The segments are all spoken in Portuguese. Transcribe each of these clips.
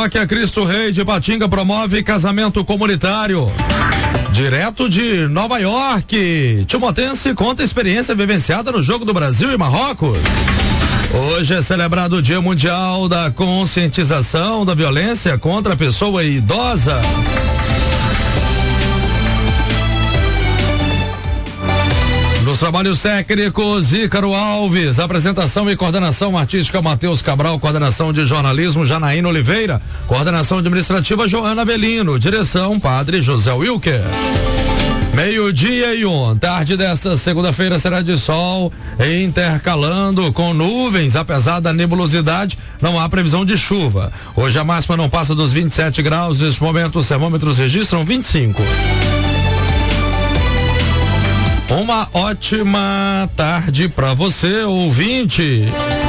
Paróquia Cristo Rei de Ipatinga promove casamento comunitário. Direto de Nova York, timotense conta experiência vivenciada no Jogo do Brasil e Marrocos. Hoje é celebrado o Dia Mundial da Conscientização da Violência contra a Pessoa Idosa. Nos trabalhos técnicos, Ícaro Alves, apresentação e coordenação artística Matheus Cabral, coordenação de jornalismo Janaína Oliveira, coordenação administrativa Joana Belino, direção Padre José Wilker. 12:01, tarde desta segunda-feira será de sol, intercalando com nuvens, apesar da nebulosidade, não há previsão de chuva. Hoje a máxima não passa dos 27 graus, neste momento os termômetros registram 25. Uma ótima tarde para você, ouvinte.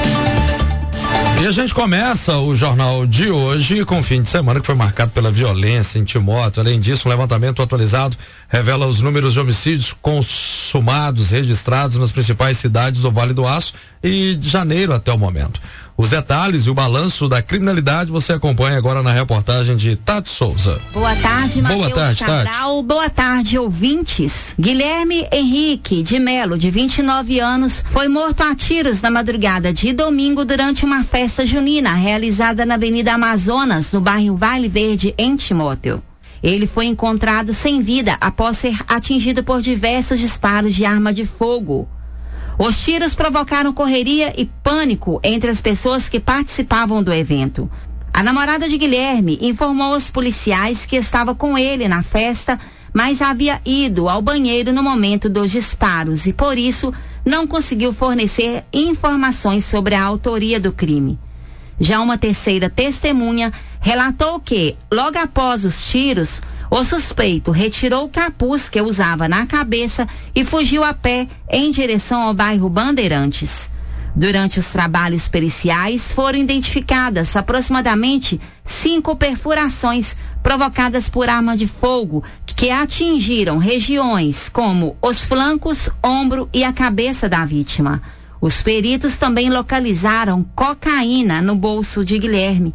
E a gente começa o jornal de hoje com o fim de semana que foi marcado pela violência em Timóteo. Além disso, um levantamento atualizado revela os números de homicídios consumados, registrados nas principais cidades do Vale do Aço e de janeiro até o momento. Os detalhes e o balanço da criminalidade você acompanha agora na reportagem de Tati Souza. Boa tarde, Matheus Cabral. Tati. Boa tarde, ouvintes. Guilherme Henrique de Melo, de 29 anos, foi morto a tiros na madrugada de domingo durante uma festa junina realizada na Avenida Amazonas, no bairro Vale Verde, em Timóteo. Ele foi encontrado sem vida após ser atingido por diversos disparos de arma de fogo. Os tiros provocaram correria e pânico entre as pessoas que participavam do evento. A namorada de Guilherme informou aos policiais que estava com ele na festa, mas havia ido ao banheiro no momento dos disparos e, por isso, não conseguiu fornecer informações sobre a autoria do crime. Já uma terceira testemunha relatou que, logo após os tiros, o suspeito retirou o capuz que usava na cabeça e fugiu a pé em direção ao bairro Bandeirantes. Durante os trabalhos periciais, foram identificadas aproximadamente 5 perfurações provocadas por arma de fogo que atingiram regiões como os flancos, ombro e a cabeça da vítima. Os peritos também localizaram cocaína no bolso de Guilherme.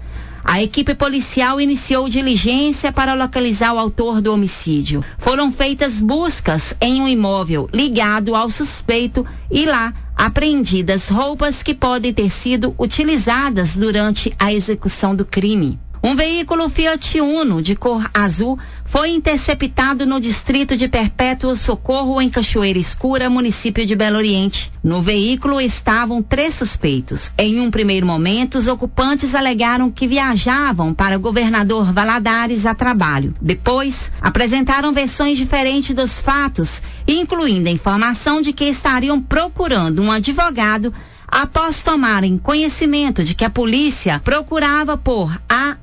A equipe policial iniciou diligência para localizar o autor do homicídio. Foram feitas buscas em um imóvel ligado ao suspeito e lá apreendidas roupas que podem ter sido utilizadas durante a execução do crime. Um veículo Fiat Uno de cor azul foi interceptado no distrito de Perpétuo Socorro, em Cachoeira Escura, município de Belo Oriente. No veículo estavam 3 suspeitos. Em um primeiro momento, os ocupantes alegaram que viajavam para o Governador Valadares a trabalho. Depois, apresentaram versões diferentes dos fatos, incluindo a informação de que estariam procurando um advogado após tomarem conhecimento de que a polícia procurava por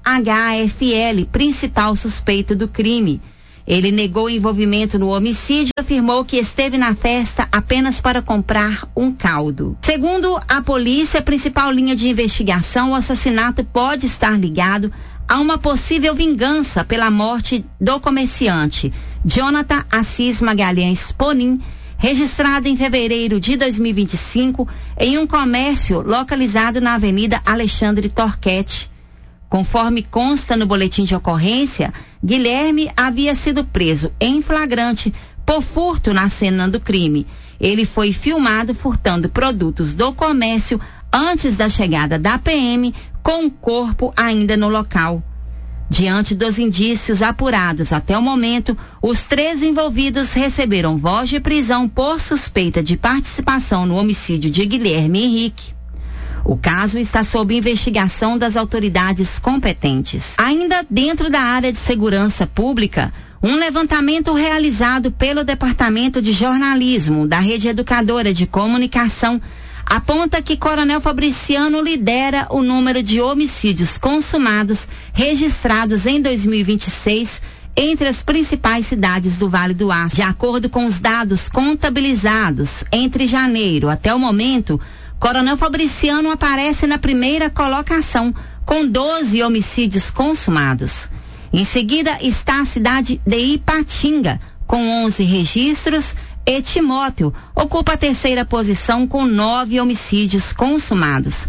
AHFL, principal suspeito do crime. Ele negou envolvimento no homicídio e afirmou que esteve na festa apenas para comprar um caldo. Segundo a polícia, a principal linha de investigação, o assassinato pode estar ligado a uma possível vingança pela morte do comerciante Jonathan Assis Magalhães Ponim, registrado em fevereiro de 2025 em um comércio localizado na Avenida Alexandre Torquete. Conforme consta no boletim de ocorrência, Guilherme havia sido preso em flagrante por furto na cena do crime. Ele foi filmado furtando produtos do comércio antes da chegada da PM, com o corpo ainda no local. Diante dos indícios apurados até o momento, os 3 envolvidos receberam voz de prisão por suspeita de participação no homicídio de Guilherme Henrique. O caso está sob investigação das autoridades competentes. Ainda dentro da área de segurança pública, um levantamento realizado pelo Departamento de Jornalismo da Rede Educadora de Comunicação aponta que Coronel Fabriciano lidera o número de homicídios consumados registrados em 2026 entre as principais cidades do Vale do Aço. De acordo com os dados contabilizados entre janeiro até o momento, Coronel Fabriciano aparece na primeira colocação, com 12 homicídios consumados. Em seguida está a cidade de Ipatinga, com 11 registros, e Timóteo ocupa a terceira posição com 9 homicídios consumados.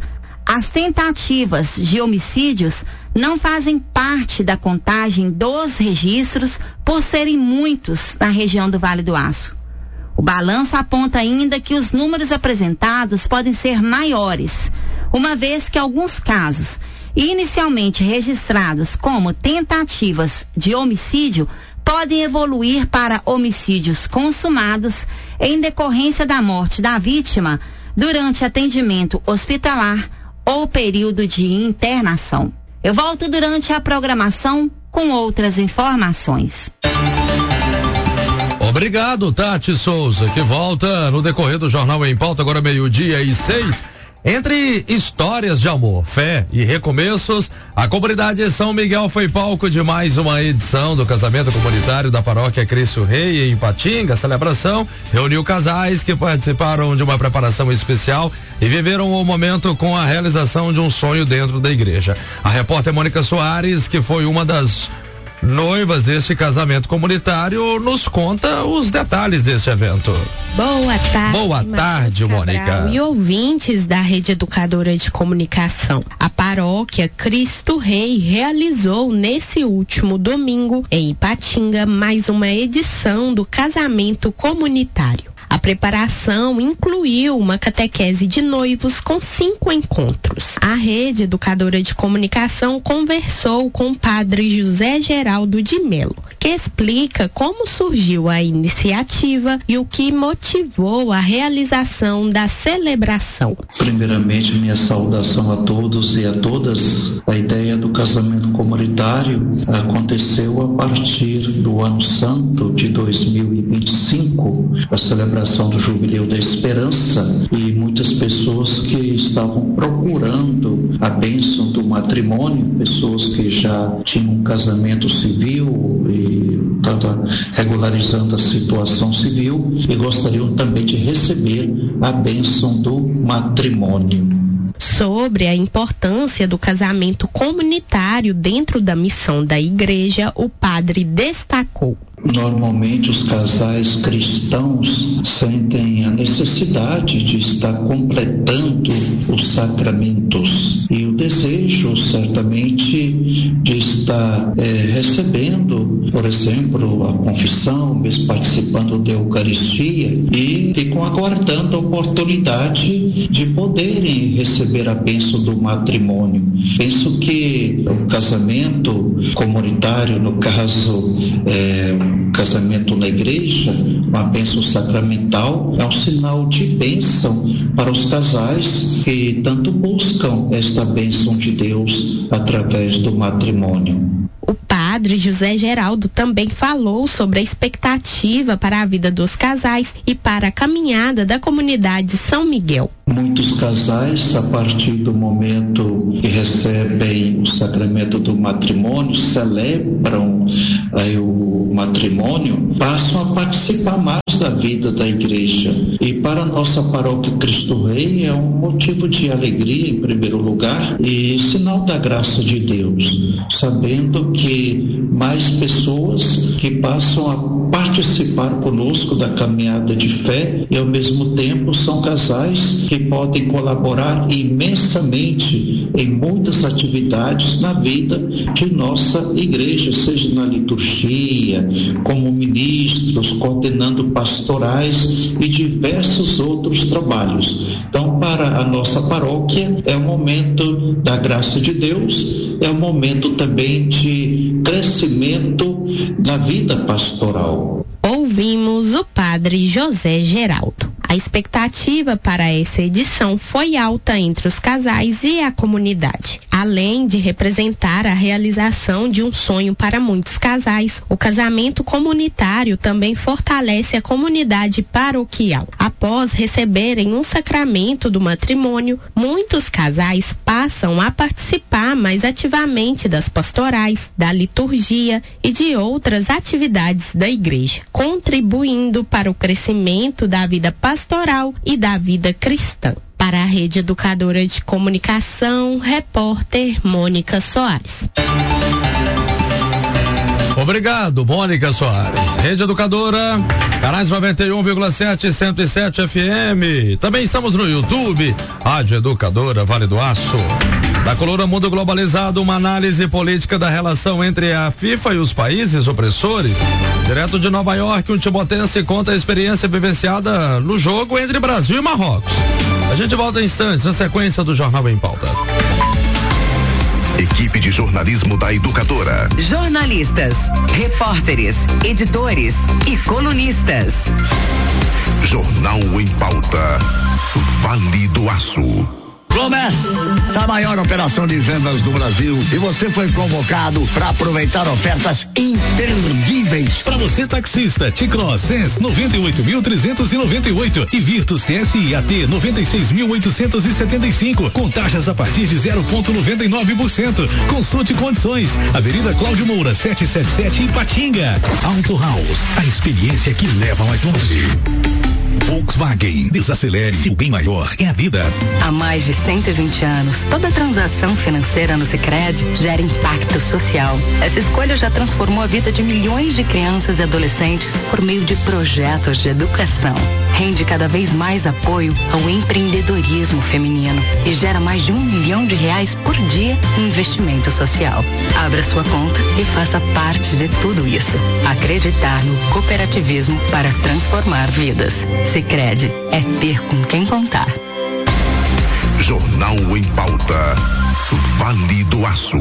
As tentativas de homicídios não fazem parte da contagem dos registros por serem muitos na região do Vale do Aço. O balanço aponta ainda que os números apresentados podem ser maiores, uma vez que alguns casos, inicialmente registrados como tentativas de homicídio, podem evoluir para homicídios consumados em decorrência da morte da vítima durante atendimento hospitalar ou período de internação. Eu volto durante a programação com outras informações. Obrigado, Tati Souza, que volta no decorrer do Jornal em Pauta, agora 12:06. Entre histórias de amor, fé e recomeços, a comunidade São Miguel foi palco de mais uma edição do casamento comunitário da paróquia Cristo Rei em Ipatinga. A celebração reuniu casais que participaram de uma preparação especial e viveram o momento com a realização de um sonho dentro da igreja. A repórter Mônica Soares, que foi uma das noivas deste casamento comunitário, nos conta os detalhes deste evento. Boa tarde. Boa tarde, Mônica. E ouvintes da Rede Educadora de Comunicação. A paróquia Cristo Rei realizou nesse último domingo, em Ipatinga, mais uma edição do casamento comunitário. A preparação incluiu uma catequese de noivos com 5 encontros. A Rede Educadora de Comunicação conversou com o padre José Geraldo de Melo, que explica como surgiu a iniciativa e o que motivou a realização da celebração. Primeiramente, minha saudação a todos e a todas. A ideia do casamento comunitário aconteceu a partir do Ano Santo de 2025, a celebração do Jubileu da Esperança, e muitas pessoas que estavam procurando a bênção do matrimônio, pessoas que já tinham um casamento civil e estavam regularizando a situação civil e gostariam também de receber a bênção do matrimônio. Sobre a importância do casamento comunitário dentro da missão da igreja, o padre destacou. Normalmente os casais cristãos sentem a necessidade de estar completando os sacramentos e o desejo certamente de estar recebendo, por exemplo, a confissão, mesmo participando da Eucaristia, e ficam aguardando a oportunidade de poderem receber a bênção do matrimônio. Penso que o casamento comunitário, no caso casamento na igreja, com a bênção sacramental, é um sinal de bênção para os casais que tanto buscam esta bênção de Deus através do matrimônio. O padre José Geraldo também falou sobre a expectativa para a vida dos casais e para a caminhada da comunidade São Miguel. Muitos casais, a partir do momento que recebem o sacramento do matrimônio, celebram o matrimônio, passam a participar mais da vida da igreja. E para a nossa paróquia Cristo Rei é um motivo de alegria, em primeiro lugar, e sinal da graça de Deus, sabendo que mais pessoas que passam a participar conosco da caminhada de fé e ao mesmo tempo são casais que podem colaborar imensamente em muitas atividades na vida de nossa igreja, seja na liturgia, como ministros, coordenando pastorais e diversos outros trabalhos. Então, para a nossa paróquia é um momento da graça de Deus, é um momento também de crescimento na vida pastoral. Ouvimos o padre José Geraldo. A expectativa para essa edição foi alta entre os casais e a comunidade. Além de representar a realização de um sonho para muitos casais, o casamento comunitário também fortalece a comunidade paroquial. Após receberem um sacramento do matrimônio, muitos casais passam a participar mais ativamente das pastorais, da liturgia e de outras atividades da igreja, contribuindo para o crescimento da vida pastoral e da vida cristã. Para a Rede Educadora de Comunicação, repórter Mônica Soares. Obrigado, Mônica Soares. Rede Educadora, canais 91,7 e 107 FM. Também estamos no YouTube, Rádio Educadora Vale do Aço. Da coluna Mundo Globalizado, uma análise política da relação entre a FIFA e os países opressores. Direto de Nova York, um timotense conta a experiência vivenciada no jogo entre Brasil e Marrocos. A gente volta em instantes, na sequência do Jornal em Pauta. Equipe de jornalismo da Educadora. Jornalistas, repórteres, editores e colunistas. Jornal em Pauta. Vale do Aço. Começa a maior operação de vendas do Brasil e você foi convocado para aproveitar ofertas imperdíveis. Para você taxista, T-Cross Sense 98.398 e Virtus TSI AT 96.875 com taxas a partir de 0,99%. Consulte condições. Avenida Cláudio Moura 777 em Ipatinga. Auto House, a experiência que leva mais longe. Volkswagen, desacelere, seu bem maior é a vida. Há mais de 120 anos, toda transação financeira no Sicredi gera impacto social. Essa escolha já transformou a vida de milhões de crianças e adolescentes por meio de projetos de educação. Rende cada vez mais apoio ao empreendedorismo feminino e gera mais de R$1 milhão por dia em investimento social. Abra sua conta e faça parte de tudo isso. Acreditar no cooperativismo para transformar vidas. Sicredi é ter com quem contar. Jornal em Pauta. Vale do Aço.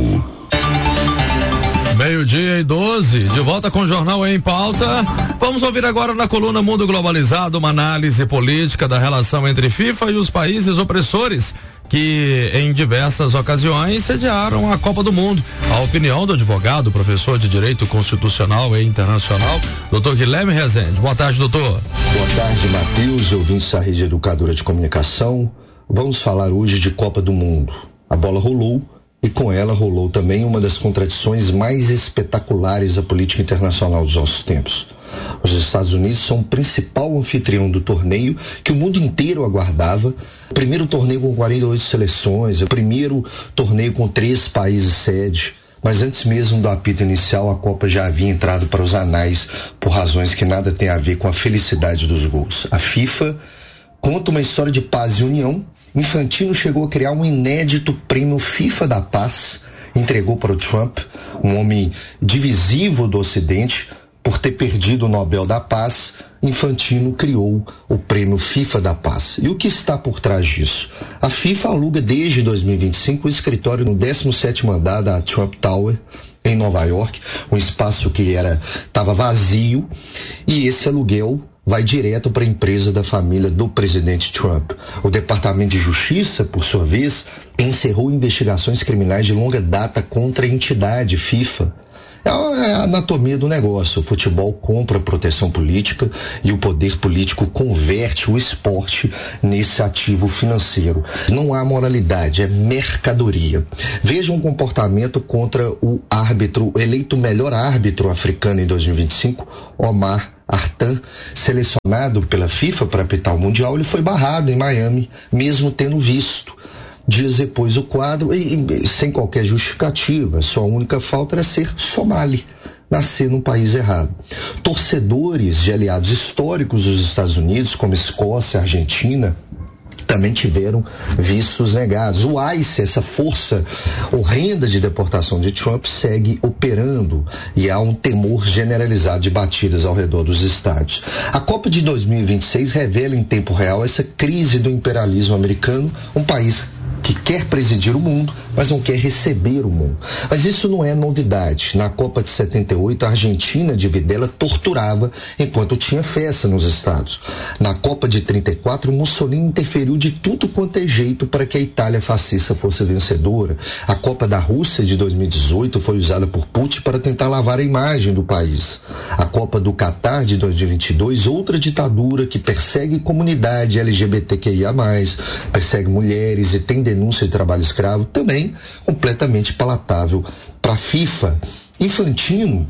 12:12, de volta com o Jornal em Pauta. Vamos ouvir agora na coluna Mundo Globalizado uma análise política da relação entre FIFA e os países opressores que em diversas ocasiões sediaram a Copa do Mundo. A opinião do advogado, professor de Direito Constitucional e Internacional, Dr. Guilherme Rezende. Boa tarde, doutor. Boa tarde, Matheus, ouvintes da Rede Educadora de Comunicação. Vamos falar hoje de Copa do Mundo. A bola rolou e com ela rolou também uma das contradições mais espetaculares da política internacional dos nossos tempos. Os Estados Unidos são o principal anfitrião do torneio que o mundo inteiro aguardava. O primeiro torneio com 48 seleções, o primeiro torneio com 3 países sede. Mas antes mesmo do apito inicial, a Copa já havia entrado para os anais por razões que nada tem a ver com a felicidade dos gols. A FIFA conta uma história de paz e união. Infantino chegou a criar um inédito prêmio FIFA da Paz, entregou para o Trump, um homem divisivo do Ocidente. Por ter perdido o Nobel da Paz, Infantino criou o prêmio FIFA da Paz. E o que está por trás disso? A FIFA aluga desde 2025 o escritório no 17º andar da Trump Tower, em Nova York, um espaço que estava vazio, e esse aluguel vai direto para a empresa da família do presidente Trump. O Departamento de Justiça, por sua vez, encerrou investigações criminais de longa data contra a entidade FIFA. É a anatomia do negócio. O futebol compra proteção política e o poder político converte o esporte nesse ativo financeiro. Não há moralidade, é mercadoria. Veja um comportamento contra o árbitro, eleito melhor árbitro africano em 2025, Omar Artan, selecionado pela FIFA para apitar o Mundial. Ele foi barrado em Miami, mesmo tendo visto. Dias depois o quadro, e sem qualquer justificativa, sua única falta era ser somali, nascer num país errado. Torcedores de aliados históricos dos Estados Unidos, como Escócia e Argentina, também tiveram vistos negados. O ICE, essa força horrenda de deportação de Trump, segue operando e há um temor generalizado de batidas ao redor dos estádios. A Copa de 2026 revela em tempo real essa crise do imperialismo americano, um país que quer presidir o mundo, mas não quer receber o mundo. Mas isso não é novidade. Na Copa de 78, a Argentina de Videla torturava enquanto tinha festa nos estádios. Na Copa de 34, Mussolini interferiu de tudo quanto é jeito para que a Itália fascista fosse vencedora. A Copa da Rússia de 2018 foi usada por Putin para tentar lavar a imagem do país. A Copa do Catar de 2022, outra ditadura que persegue comunidade LGBTQIA+, persegue mulheres e tem denúncia de trabalho escravo, também completamente palatável para a FIFA. Infantino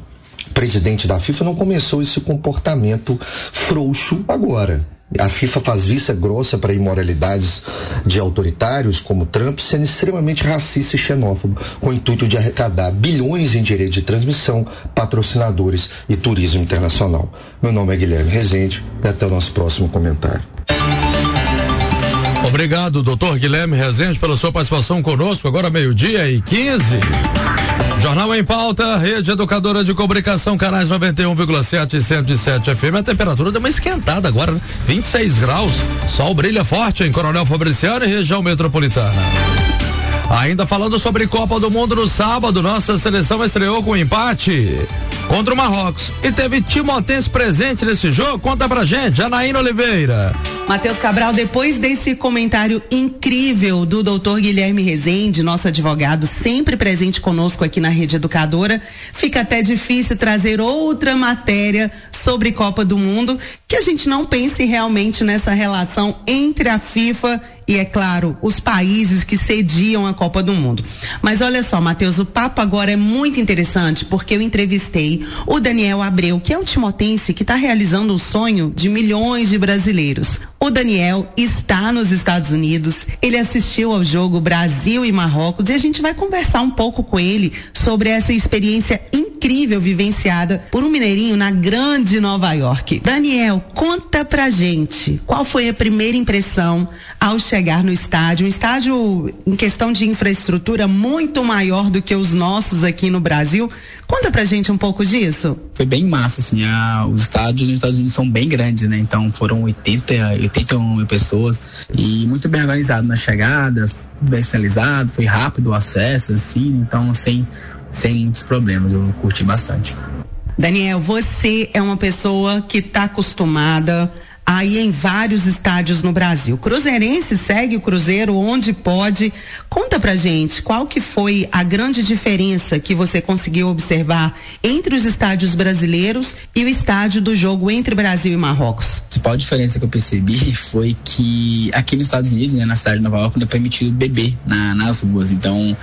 presidente da FIFA não começou esse comportamento frouxo agora. A FIFA faz vista grossa para imoralidades de autoritários como Trump, sendo extremamente racista e xenófobo, com o intuito de arrecadar bilhões em direito de transmissão, patrocinadores e turismo internacional. Meu nome é Guilherme Rezende e até o nosso próximo comentário. Obrigado, doutor Guilherme Rezende, pela sua participação conosco. Agora 12:15. Jornal em Pauta, Rede Educadora de Comunicação, canais 91,7 e 107 FM. A temperatura deu uma esquentada agora, 26 graus. Sol brilha forte em Coronel Fabriciano e região metropolitana. Ainda falando sobre Copa do Mundo no sábado, nossa seleção estreou com empate contra o Marrocos. E teve timotense presente nesse jogo? Conta pra gente, Janaína Oliveira. Matheus Cabral, depois desse comentário incrível do doutor Guilherme Rezende, nosso advogado, sempre presente conosco aqui na Rede Educadora, fica até difícil trazer outra matéria sobre Copa do Mundo, que a gente não pense realmente nessa relação entre a FIFA e, é claro, os países que sediam a Copa do Mundo. Mas olha só, Matheus, o papo agora é muito interessante, porque eu entrevistei o Daniel Abreu, que é um timotense que está realizando o sonho de milhões de brasileiros. O Daniel está nos Estados Unidos, ele assistiu ao jogo Brasil e Marrocos e a gente vai conversar um pouco com ele sobre essa experiência incrível vivenciada por um mineirinho na grande Nova York. Daniel, conta pra gente, qual foi a primeira impressão ao chegar no estádio? Um estádio em questão de infraestrutura muito maior do que os nossos aqui no Brasil. Conta pra gente um pouco disso. Foi bem massa, assim, os estádios nos Estados Unidos são bem grandes, né? Então foram 81 mil pessoas e muito bem organizado nas chegadas, bem sinalizado, foi rápido o acesso, assim, então sem muitos problemas, eu curti bastante. Daniel, você é uma pessoa que está acostumada a ir em vários estádios no Brasil. Cruzeirense segue o Cruzeiro onde pode. Conta pra gente qual que foi a grande diferença que você conseguiu observar entre os estádios brasileiros e o estádio do jogo entre Brasil e Marrocos. A principal diferença que eu percebi foi que aqui nos Estados Unidos, né, na cidade de Nova York, não é permitido beber nas ruas. Então,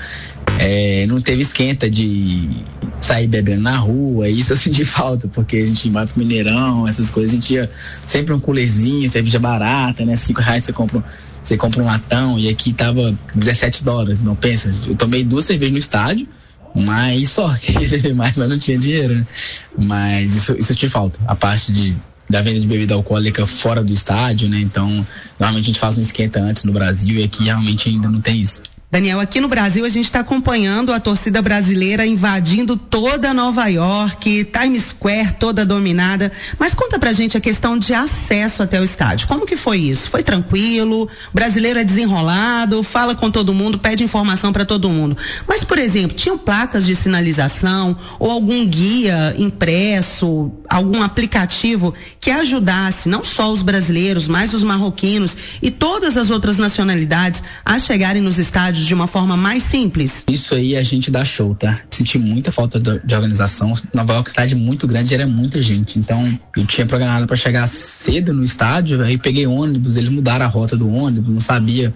não teve esquenta de sair bebendo na rua. Isso eu senti falta, porque a gente vai pro Mineirão, essas coisas, a gente ia sempre um coolerzinho, cerveja barata, né? R$5 você compra um latão, e aqui tava $17. Não pensa, eu tomei 2 cervejas no estádio, mas só queria beber mais, mas não tinha dinheiro, né? Mas isso eu senti falta, a parte da venda de bebida alcoólica fora do estádio, né? Então, normalmente a gente faz um esquenta antes no Brasil e aqui realmente ainda não tem isso. Daniel, aqui no Brasil a gente está acompanhando a torcida brasileira invadindo toda Nova York, Times Square toda dominada, mas conta pra gente a questão de acesso até o estádio. Como que foi isso? Foi tranquilo? O brasileiro é desenrolado, fala com todo mundo, pede informação para todo mundo. Mas, por exemplo, tinham placas de sinalização ou algum guia impresso, algum aplicativo que ajudasse não só os brasileiros, mas os marroquinos e todas as outras nacionalidades a chegarem nos estádios de uma forma mais simples? Isso aí a gente dá show, tá? Senti muita falta de organização. Nova York é uma cidade muito grande, era muita gente. Então, eu tinha programado para chegar cedo no estádio, aí peguei ônibus, eles mudaram a rota do ônibus, não sabia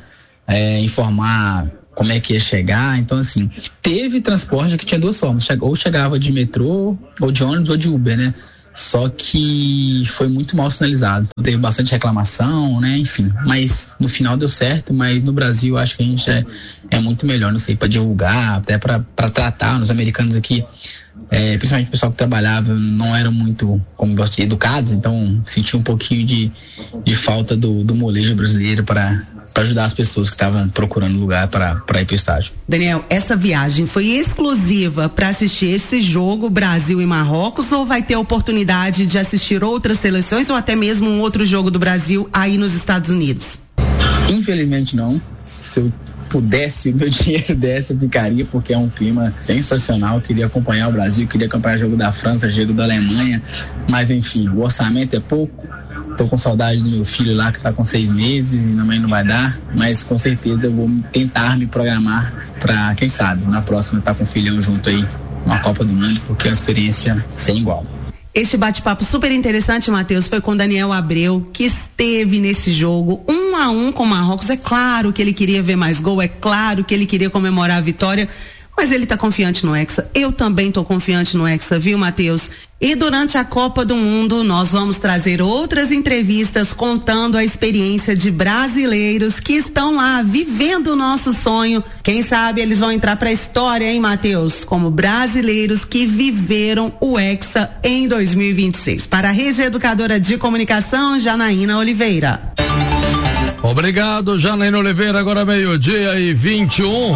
informar como é que ia chegar. Então, assim, teve transporte que tinha 2 formas. Ou chegava de metrô, ou de ônibus, ou de Uber, né? Só que foi muito mal sinalizado. Teve bastante reclamação, né? Enfim, mas no final deu certo. Mas no Brasil acho que a gente é muito melhor, não sei, para divulgar, até para tratar. Os americanos aqui, principalmente o pessoal que trabalhava, não eram muito, como gosto de, educados. Então senti um pouquinho de falta do molejo brasileiro para ajudar as pessoas que estavam procurando lugar para ir para o estádio. Daniel, essa viagem foi exclusiva para assistir esse jogo Brasil e Marrocos, ou vai ter a oportunidade de assistir outras seleções ou até mesmo um outro jogo do Brasil aí nos Estados Unidos? Infelizmente não. Se eu pudesse, o meu dinheiro desse, eu ficaria, porque é um clima sensacional. Eu queria acompanhar o Brasil, queria acompanhar o jogo da França, jogo da Alemanha, mas enfim, o orçamento é pouco. Tô com saudade do meu filho lá que tá com 6 meses e também não vai dar, mas com certeza eu vou tentar me programar para, quem sabe, na próxima estar com o filhão junto aí na Copa do Mundo, porque é uma experiência sem igual. Este bate-papo super interessante, Matheus, foi com Daniel Abreu, que esteve nesse jogo 1-1 com o Marrocos. É claro que ele queria ver mais gol, é claro que ele queria comemorar a vitória, Mas ele tá confiante no Hexa. Eu também tô confiante no Hexa, viu, Matheus? E durante a Copa do Mundo, nós vamos trazer outras entrevistas contando a experiência de brasileiros que estão lá vivendo o nosso sonho. Quem sabe eles vão entrar pra história, hein, Matheus? Como brasileiros que viveram o Hexa em 2026. Para a Rede Educadora de Comunicação, Janaína Oliveira. Obrigado, Janaína Oliveira. Agora 12:21.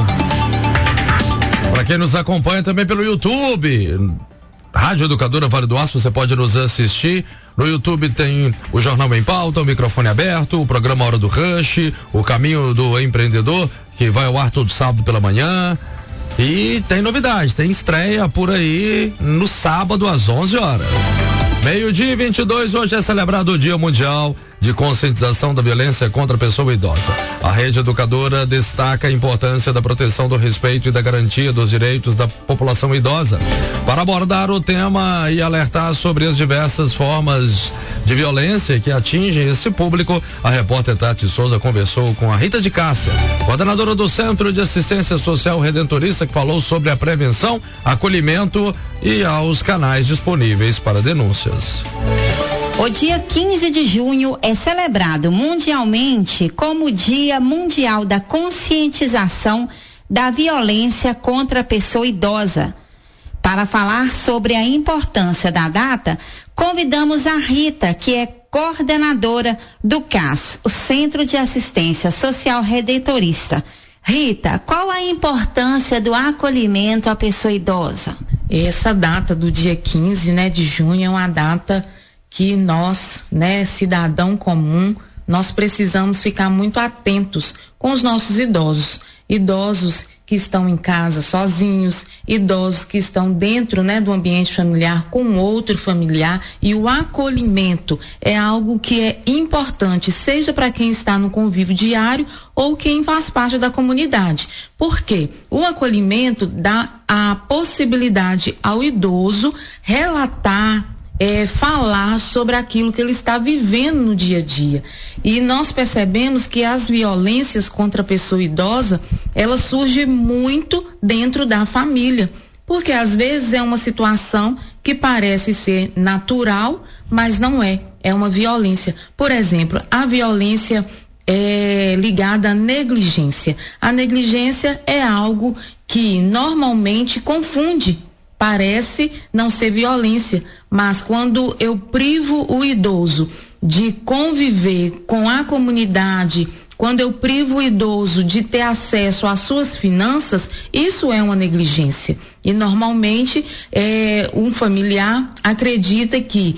Para quem nos acompanha também pelo YouTube, Rádio Educadora Vale do Aço, você pode nos assistir. No YouTube tem o Jornal em Pauta, o microfone aberto, o programa Hora do Rush, o Caminho do Empreendedor, que vai ao ar todo sábado pela manhã. E tem novidade, tem estreia por aí no sábado às 11 horas. 12:22, hoje é celebrado o Dia Mundial de Conscientização da Violência contra a Pessoa Idosa. A Rede Educadora destaca a importância da proteção do respeito e da garantia dos direitos da população idosa. Para abordar o tema e alertar sobre as diversas formas de violência que atingem esse público, a repórter Tati Souza conversou com a Rita de Cássia, coordenadora do Centro de Assistência Social Redentorista, que falou sobre a prevenção, acolhimento e aos canais disponíveis para denúncias. O dia 15 de junho é celebrado mundialmente como o Dia Mundial da Conscientização da Violência contra a Pessoa Idosa. Para falar sobre a importância da data, convidamos a Rita, que é coordenadora do CAS, o Centro de Assistência Social Redentorista. Rita, qual a importância do acolhimento à pessoa idosa? Essa data do dia 15, de junho é uma data que nós, cidadão comum, nós precisamos ficar muito atentos com os nossos idosos. Idosos que estão em casa sozinhos, idosos que estão dentro, do ambiente familiar com outro familiar, e o acolhimento é algo que é importante, seja para quem está no convívio diário ou quem faz parte da comunidade. Por quê? O acolhimento dá a possibilidade ao idoso relatar, falar sobre aquilo que ele está vivendo no dia a dia. E nós percebemos que as violências contra a pessoa idosa, ela surge muito dentro da família, porque às vezes é uma situação que parece ser natural, mas não é. É uma violência. Por exemplo, a violência ligada à negligência. A negligência é algo que normalmente confunde. Parece não ser violência, mas quando eu privo o idoso de conviver com a comunidade, quando eu privo o idoso de ter acesso às suas finanças, isso é uma negligência. E normalmente um familiar acredita que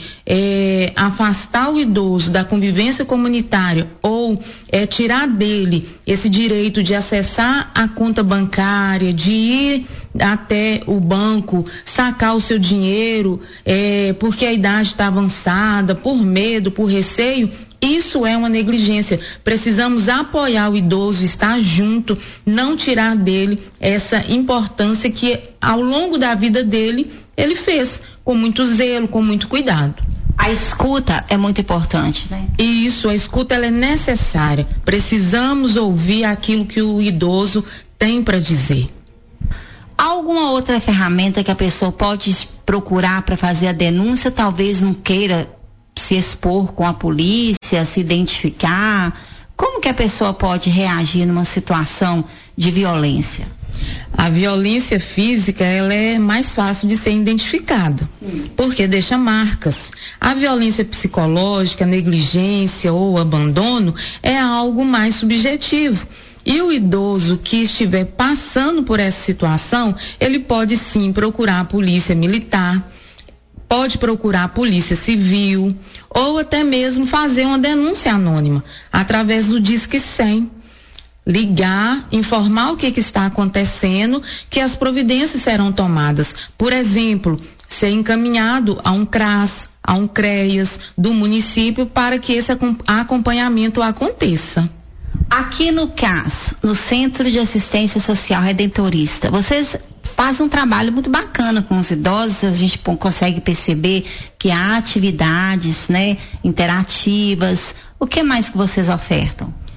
afastar o idoso da convivência comunitária ou tirar dele esse direito de acessar a conta bancária, de ir até o banco, sacar o seu dinheiro, porque a idade está avançada, por medo, por receio, isso é uma negligência. Precisamos apoiar o idoso, estar junto, não tirar dele essa importância que ao longo da vida dele ele fez com muito zelo, com muito cuidado. A escuta é muito importante, Isso, a escuta ela é necessária. Precisamos ouvir aquilo que o idoso tem para dizer. Alguma outra ferramenta que a pessoa pode procurar para fazer a denúncia, talvez não queira se expor com a polícia, se identificar? Como que a pessoa pode reagir numa situação de violência? A violência física, ela é mais fácil de ser identificada, porque deixa marcas. A violência psicológica, negligência ou abandono é algo mais subjetivo. E o idoso que estiver passando por essa situação, ele pode sim procurar a polícia militar, pode procurar a polícia civil ou até mesmo fazer uma denúncia anônima através do Disque 100. Ligar, informar o que está acontecendo, que as providências serão tomadas. Por exemplo, ser encaminhado a um CRAS, a um CREAS do município para que esse acompanhamento aconteça. Aqui no CAS, no Centro de Assistência Social Redentorista, vocês fazem um trabalho muito bacana com os idosos. A gente consegue perceber que há atividades, interativas. O que mais que vocês ofertam?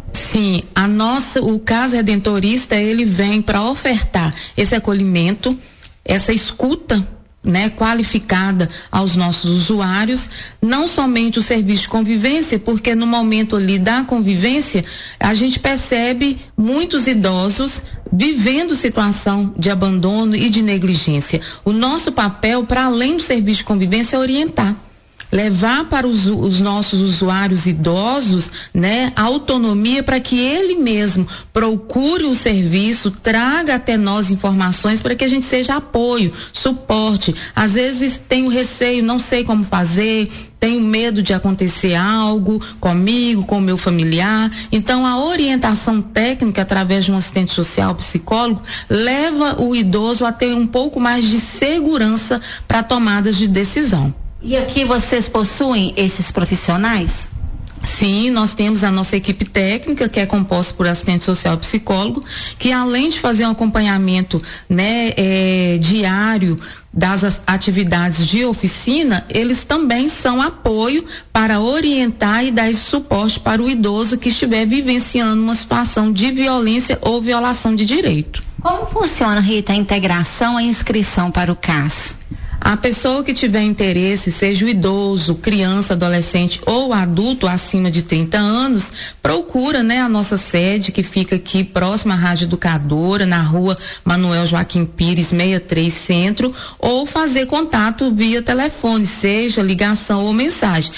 Sim, o Casa Redentorista, ele vem para ofertar esse acolhimento, essa escuta, né, qualificada aos nossos usuários, não somente o serviço de convivência, porque no momento ali da convivência, a gente percebe muitos idosos vivendo situação de abandono e de negligência. O nosso papel, para além do serviço de convivência, é orientar. Levar para os nossos usuários idosos, né, a autonomia para que ele mesmo procure o serviço, traga até nós informações para que a gente seja apoio, suporte. Às vezes tem o receio, não sei como fazer, tenho medo de acontecer algo comigo, com o meu familiar. Então, a orientação técnica através de um assistente social, psicólogo, leva o idoso a ter um pouco mais de segurança para tomadas de decisão. E aqui vocês possuem esses profissionais? Sim, nós temos a nossa equipe técnica, que é composta por assistente social e psicólogo, que além de fazer um acompanhamento, né, diário das atividades de oficina, eles também são apoio para orientar e dar esse suporte para o idoso que estiver vivenciando uma situação de violência ou violação de direito. Como funciona, Rita, a integração e a inscrição para o CAS? A pessoa que tiver interesse, seja o idoso, criança, adolescente ou adulto acima de 30 anos, procura, né, a nossa sede, que fica aqui próxima à Rádio Educadora, na rua Manuel Joaquim Pires, 63 Centro, ou fazer contato via telefone, seja ligação ou mensagem,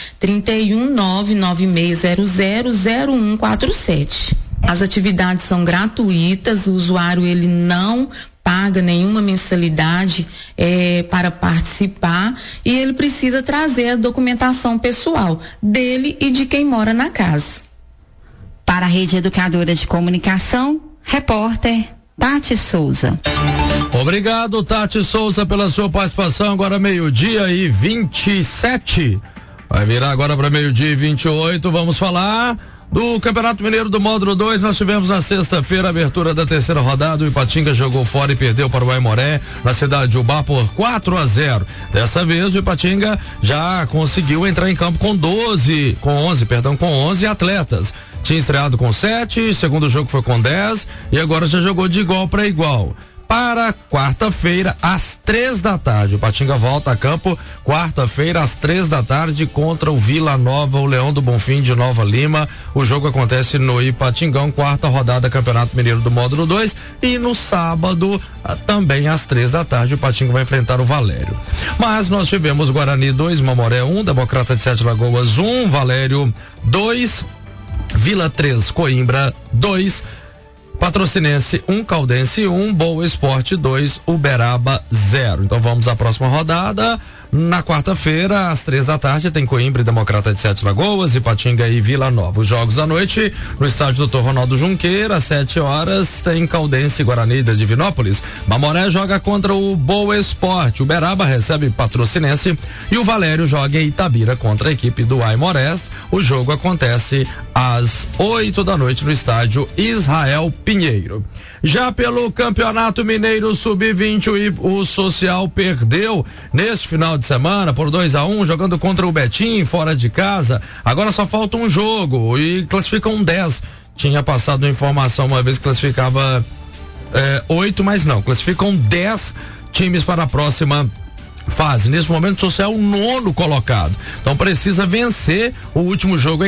31996000147. As atividades são gratuitas, o usuário ele não paga nenhuma mensalidade para participar, e ele precisa trazer a documentação pessoal dele e de quem mora na casa. Para a Rede Educadora de Comunicação, repórter Tati Souza. Obrigado, Tati Souza, pela sua participação. Agora 12:27. Vai virar agora para 12:28. Vamos falar do Campeonato Mineiro do Módulo 2. Nós tivemos na sexta-feira a abertura da terceira rodada. O Ipatinga jogou fora e perdeu para o Aimoré na cidade de Ubá por 4-0. Dessa vez o Ipatinga já conseguiu entrar em campo com 11 atletas. Tinha estreado com 7, segundo jogo foi com 10 e agora já jogou de igual para igual. Para quarta-feira, às 3h. O Ipatinga volta a campo quarta-feira, às 3h, contra o Vila Nova, o Leão do Bonfim de Nova Lima. O jogo acontece no Ipatingão, quarta rodada Campeonato Mineiro do Módulo 2. E no sábado, também às 3h, o Ipatinga vai enfrentar o Valério. Mas nós tivemos Guarani 2, Mamoré 1, Democrata de Sete Lagoas 1, Valério 2, Vila 3, Coimbra 2, Patrocinense 1, Caldense 1, Boa Esporte 2, Uberaba 0. Então vamos à próxima rodada. Na quarta-feira, às 3h, tem Coimbra e Democrata de Sete Lagoas, Ipatinga e Vila Nova. Os jogos à noite no estádio Dr. Ronaldo Junqueira, às 7h, tem Caldense e Guarani da Divinópolis. Mamoré joga contra o Boa Esporte, Uberaba recebe Patrocinense e o Valério joga em Itabira contra a equipe do Aimorés. O jogo acontece às 8h no estádio Israel Pinheiro. Já pelo Campeonato Mineiro Sub-20, o Social perdeu neste final de semana por 2-1, jogando contra o Betim fora de casa. Agora só falta um jogo e classificam 10. Tinha passado informação uma vez que classificava 8, mas não, classificam 10 times para a próxima fase. Nesse momento, o Social é o 9º colocado. Então precisa vencer o último jogo